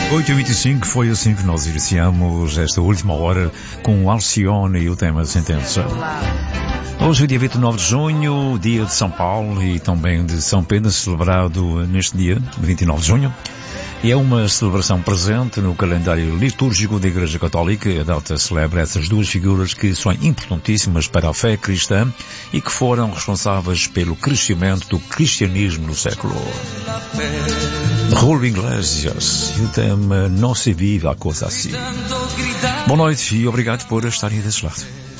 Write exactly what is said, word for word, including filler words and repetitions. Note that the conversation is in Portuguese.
oito e vinte e cinco foi assim que nós iniciamos esta última hora com o Alcione e o tema Sentença. Hoje é dia vinte e nove de junho, dia de São Paulo e também de São Pedro, celebrado neste dia, vinte e nove de junho. E é uma celebração presente no calendário litúrgico da Igreja Católica. A data celebra essas duas figuras que são importantíssimas para a fé cristã e que foram responsáveis pelo crescimento do cristianismo no século. Raul Iglesias e o tema Não se vive a coisa assim. Boa noite e obrigado por estarem desse lado.